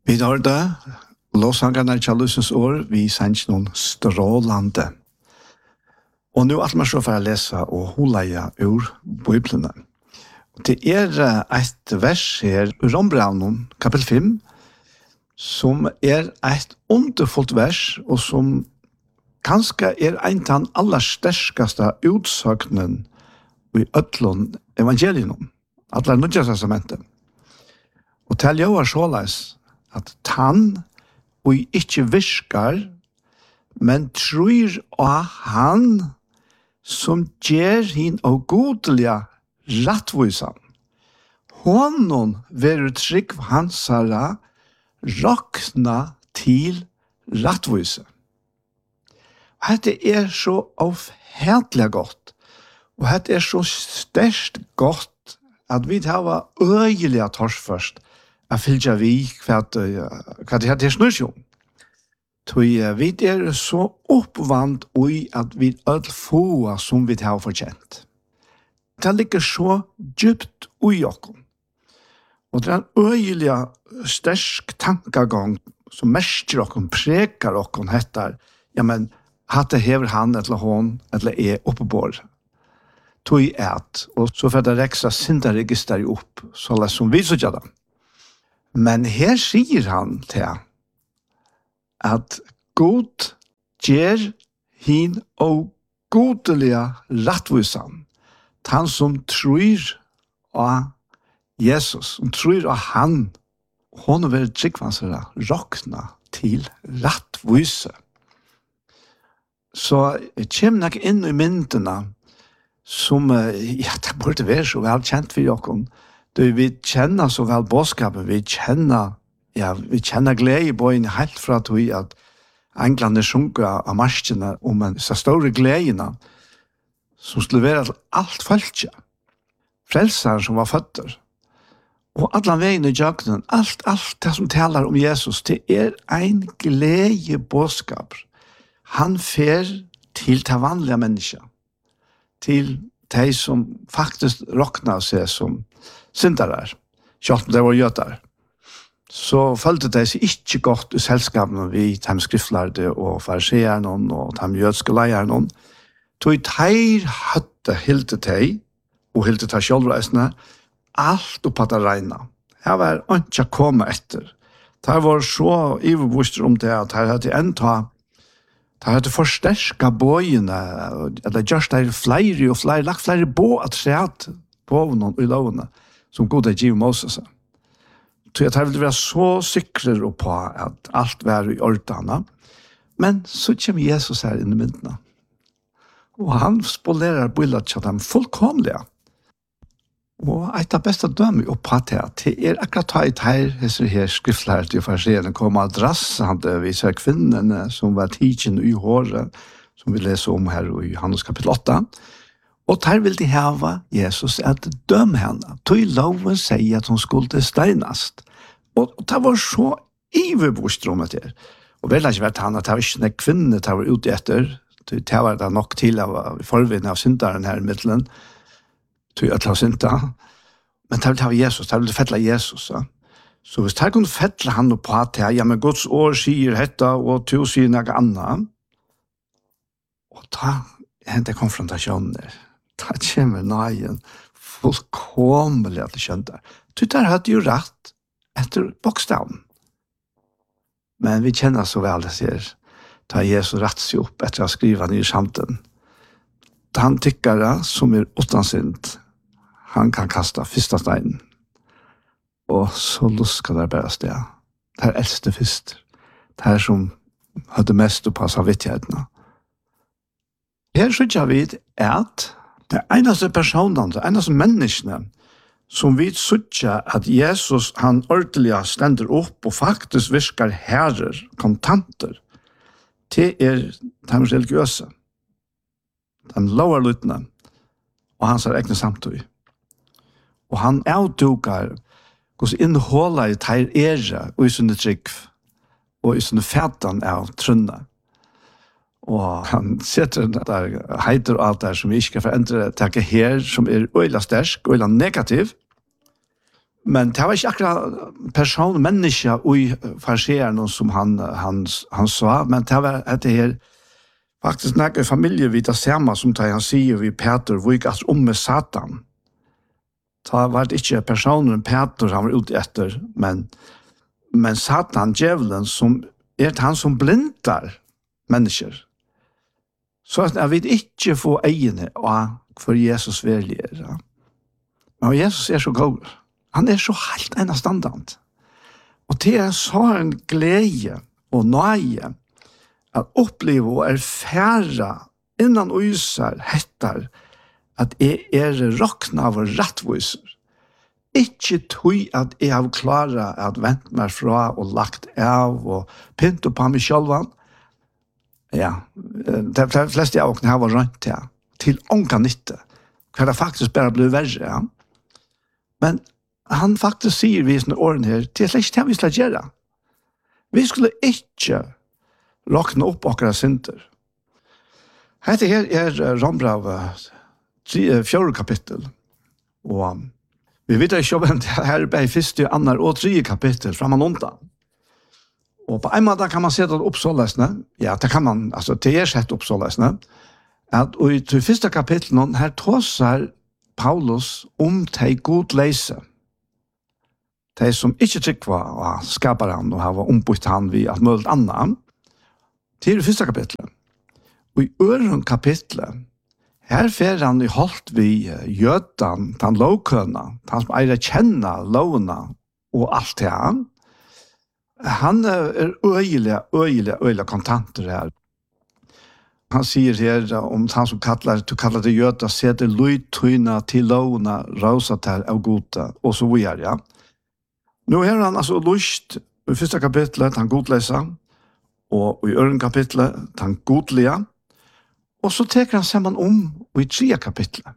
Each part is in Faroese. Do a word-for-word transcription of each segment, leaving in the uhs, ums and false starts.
Vi har det, låsangarna i Kjallusens år, vi sender noen strålande. Og nå er man så for å lese og holde ur Bibelen. Det er et vers her, Rombrevnen, kapitel fem, som er et underfullt vers, og som kanskje er en av den aller sterkeste utsøknen i øtlån evangelien, alle nødja testamentet. Og til jeg var såleis, at han og ikke virkar, men tror av han som gjør hin og godelige rattvisan. Honom veru trygg hansara rakna til rattvise. Dette er så avhætlig godt, og dette er så sterkt godt, at vi har øyelig tors først, jeg fylgja vi hva det her snur seg om. Vi er så oppvant i at vi ødel få som vi har fortjent. Det ligger så djupt i okken. Og det er en øyelig sterk tankegang som mestrer okken, preker okken, heter, ja, men hadde hever han eller hon eller er oppebår. Tog et, og så får det reksa syndaregister opp, så la som vi så gjør det. Men her sier han til at God gjør hin og godelige rattvisan, han som tror av Jesus, som tror av han, hon vil tryggvansere råkna til rattvise. Så jeg kommer nok inn i myndene som, ja, det burde være så velkjent for dere. Vi kjenner så vel bådskapet, vi kjenner, ja, vi kjenner glede på en helt fra tog at englene sjunker av marskene om en så store gledene som skulle være alt følge. Frelseren som var føtter. Og alle veien i jøkkenen, alt, alt det som taler om Jesus, det er en glede bådskap. Han fer til de vanlige mennesker, til de som faktisk råkner seg som syndarar, selv om det var gjøtar. Så følte de seg ikke godt i selskapene vi, de skriftlærde og fariseerne og de jødske leierne. Tog teir høtte hilde teg, og hilde teg selvreisende, alt oppa det regna. Her var ikke å komme etter. Det var så iverboster om det, at her hadde enda, det hadde forsterket bøyene, eller gjørst der flere og flere, lagt flere bå at sett på noen i lovene, som god er givet Moses. Så jeg vil være så sikre på at alt var i ordene. Men så kommer Jesus her inn i myndene. Og han spolerer bildet til dem fullkomlige. Og et av beste dømme oppå til at det er akkurat tatt her, disse her skriftlærte til farserene, kommer og drassende viser kvinnene som var tidsen i håret, som vi leser om her i Johannes kapitel åtta. Og der vil de hava Jesus at dømme henne. Tog loven sier at hun skulle steinast. Og det var så iverbost om det. Og vel har ikke vært han at det var ikke en kvinne det var ute etter. Det var det nok til av forvinn av syndaren her i middelen. Tog at det var synda. Men det vil hava Jesus, det vil fettla Jesus. Ja. Så hvis det kunne fettla han på at ja, men Guds år sier dette, og to sier noe annet. Og da hender konfrontasjonen der. Da kommer nøyen fullkomlig at det skjønte. Du der hadde jo rett etter bokstaven. Men vi kjenner så vel det sier, da Jesus rett seg opp etter å skrive ned i samten. Da han tykker det, som er utansint, han kan kasta første steinen. Og så lusker det bare sted. Det er eldste først. Det er som hadde mest oppå samvittighetene. Her skjønner vi at det eneste personene, det eneste menneskene, som vi sutja at Jesus, han ordentlig stender opp og faktisk virkar herrer, kontanter, det er de religiøse, de loverlyttene, og hans er egne samtøy. Og han avtukar hvordan innholdet i teir ære og i sånne trygg, og i sånne fætan av trunne. Og han setter der heiter og alt der som vi ikke kan forendre takke her, som er øyla stersk, øyla negativ. Men det var ikke akkurat person, menneske og farseren som han, han, han sa, men det var at det her faktisk nægge familie vi det samme som det han sier vi Peter, hvor ikke om med Satan. Det var det ikke personen Peter han var ute etter, men, men Satan, djevelen, som er han som blindar mennesker. Så at jeg vil ikke få egene av for Jesus virkelig er. Ja. Men Jesus er så god. Han er så helt enastandant. Og det er så en glede og nøye at oppleve og erfære innan øyser hettar at jeg er råkna av rettviser. Ikke tog at jeg har klare at vente meg fra og lagt av og pynte på meg selv. Ja, de fleste av åkene har vært rundt til, til ånka nytte. Hva det faktisk bare ble verre. Ja. Men han faktisk sier vi i sånne årene her, det er slik ikke det vi skal gjøre. Vi skulle ikke råkne opp akkurat synder. Dette her er Rombrav fjerde kapittel. Og vi vet ikke om det her er bare første, andre og tredje kapittel framan undan. Og på en måte kan man se det oppsålesene. Ja, det kan man, altså det er sett oppsålesene. At og i til første kapittel her tåser Paulus om de god leise. De som ikke trykker av skaperen og har ombytt han ved alt mulig annet. Det er det første kapitlet. Og i øren kapitlet, her fer han i holdt vi jøden, den lovkønne, han som eier kjenne lovene og alt det han. Han er øyelig, øyelig, øyelig kontanter her. Han sier her om han som kallar, du kallar det jøda, setter lydtøyna til lovene, rosa til av gode, og så videre, ja. Nå har han altså lyst i første kapitlet, han godleser, og i øren kapitlet, han godlige, og så teker han sammen om i tredje kapitlet.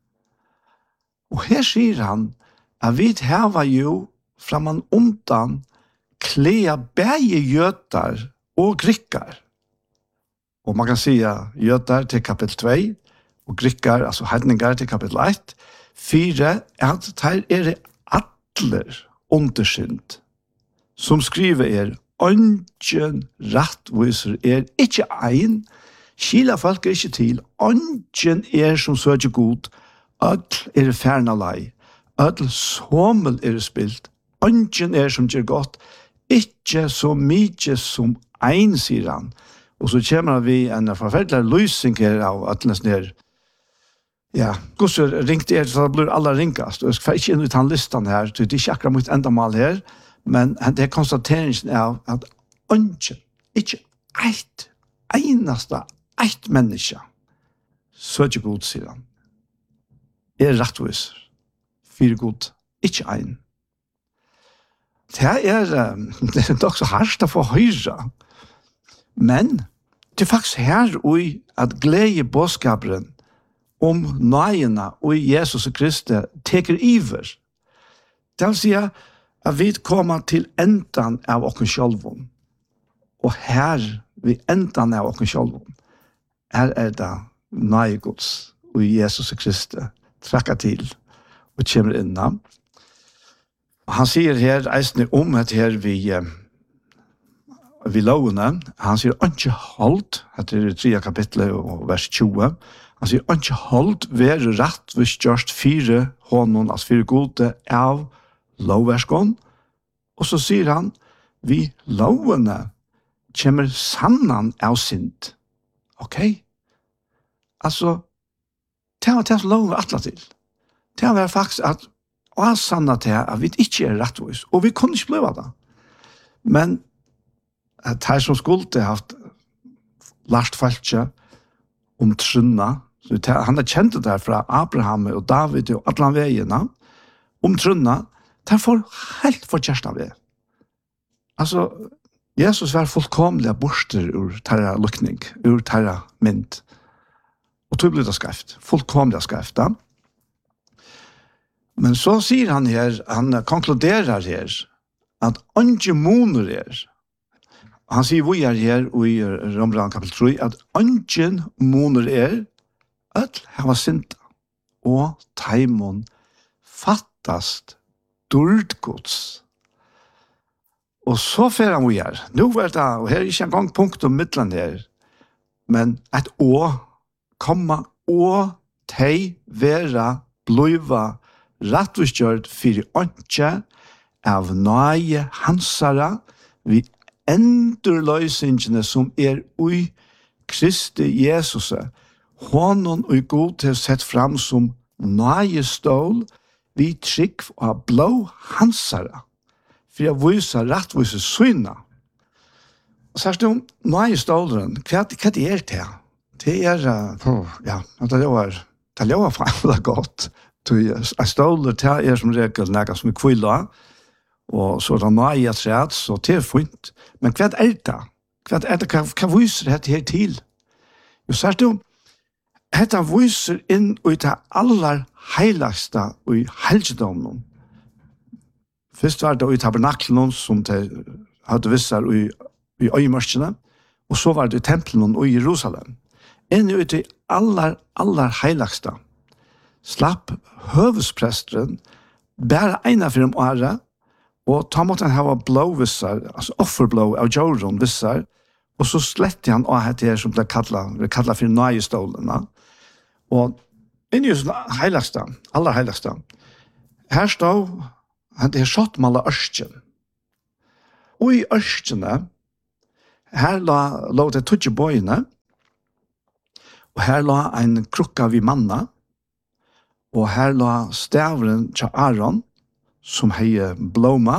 Og her sier han at vi har jo framan undan klea bæge jøtar og grikkar. Og man kan si jøtar til kapittel to, og grikkar, altså heidningar til kapittel ett, fire, at her er det atler undersynd, som skriver er, «Ongen rettviser er ikke ein, skila folk er ikke til, ongen er som søker god, ødel er ferna lei, ødel sommel er spilt, ongen er som gjør godt, ikke så mykje som ein, sier han. Og så kommer vi en forferdelig løsning her av ødelens ned. Ja, Gusser ringte er, så blir alle ringast. Og jeg skal ikke inn ut han listan her, det er ikke akkurat mitt endamal her, men det er konstateringen av at ønsken, ikke eit, eneste, eit menneske, søker god, sier han, er rettviser, fire god, ikke ein. Det er, det er nok så hardt å få høyre, men det er faktisk her og at glede bådskaperen om nøyene og Jesus og Kristi teker iver. Det vil si at vi kommer til enden av oss selv. Og her, ved enden av oss selv, her er det nøye Guds og Jesus og Kristi trekker til og kommer innan. Han sier her, eisende om at her vi vi lovene, han sier ikke holdt, etter det tredje kapitlet og vers tjue, han sier ikke holdt være rett hvis gjørst fire hånden, altså fire gode av lovverskånd, og så sier han, vi lovene kommer sannan av synd. Ok? Altså, det var det som loven var atlet til. Det var faktisk at og sanna til at vi ikke er rettvis, og vi kunne ikke bli det. Men at her som skulle haft lært falskje om trunna, han har kjent det der fra Abraham og David og alle veiene, om trunna, det får helt for kjærsten ved. Altså, Jesus var fullkomlig borster ur terra lukning, ur terra mynd. Og tog blir det skreft, fullkomlig skreft, da. Men så sier han her, han konkluderer her, at andre moner er, han sier vi er her i Rombrand kapitel tre, at andre moner er, at han var sinta, og taimon fattast stort gods. Og så fer han vi her. Nå er det, og her er ikke en gang punkt om midtland her, men et å, komma, å, tei, vera, bløyva, rattvistgjørt, fyrir åndsje, av nøye hansara, vi endurløysingene som er ui Kristi Jesus, honom og god til sett fram som nøye stål, vi trygg av blå hansara, for jeg viser rattvise syna. Og så er det nøye stålren, hva, hva det er det? Det er, uh, ja, det er, det er faktisk godt. Jeg ståler til er som regel nægget som er kvilla, og så er det nøye træt, så det er fint. Men hva er det? Hva er det? Hva, hva viser dette her til? Jo, så er det dette viser inn i det aller heiligste i helgedommen. Først var det i tabernaklen som det hadde visser i, i øyemørkene, og så var det i tempelen i Jerusalem. Inn i det aller, aller heiligste slapp høvespresteren bare ene for dem året, og ta måtte han ha blå visser, altså offerblå av Jordan visser, og så slette han av det som ble kallet, ble kallet for nøyestålene. Og inn i det heiligste, aller heiligste, her stod han det er skjottmala ørsten. Og i ørstene, her la, la det tudje bøyene, og her la en krukka vid manna, og her la stavren til Aaron, som hei blåma,